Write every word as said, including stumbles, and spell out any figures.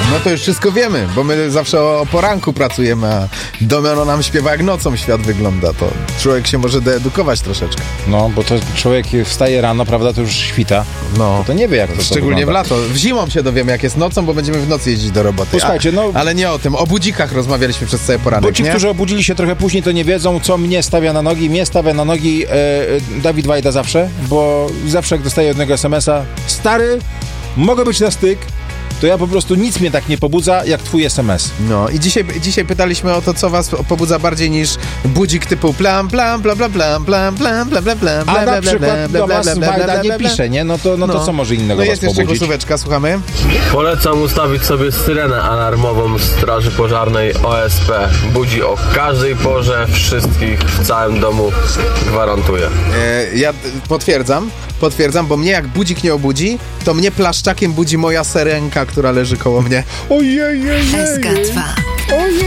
No to już wszystko wiemy, bo my zawsze o poranku pracujemy, a Domeno nam śpiewa, jak nocą świat wygląda. To człowiek się może doedukować troszeczkę. No, bo to człowiek wstaje rano, prawda, to już świta. No. To nie wie, jak to Szczególnie to w lato. W zimą się dowiemy, jak jest nocą, bo będziemy w nocy jeździć do roboty. Posłuchajcie, no... A, ale nie o tym. O budzikach rozmawialiśmy przez cały poranek, Bo ci, nie? którzy obudzili się trochę później, to nie wiedzą, co mnie stawia na nogi. Mnie stawia na nogi e, Dawid Wajda zawsze, bo zawsze jak dostaję od niego es em es a, stary, mogę być na styk, to ja po prostu nic mnie tak nie pobudza, jak twój es em es. No i dzisiaj, dzisiaj pytaliśmy o to, co was pobudza bardziej niż budzik typu plam, plam, bla, bla, bla, bla, bla, bla, bla, bla, A na przykład do was Wajda nie pisze, nie? No to, no to co może innego No was jest jeszcze pobudzić? głosóweczka, słuchamy. Polecam ustawić sobie syrenę alarmową Straży Pożarnej O S P. Budzi o każdej porze, wszystkich w całym domu, gwarantuję. E, ja potwierdzam, potwierdzam, bo mnie jak budzik nie obudzi, to mnie plaszczakiem budzi moja serenka, która leży koło mnie. Ojej, ojej, S K dwa. ojej.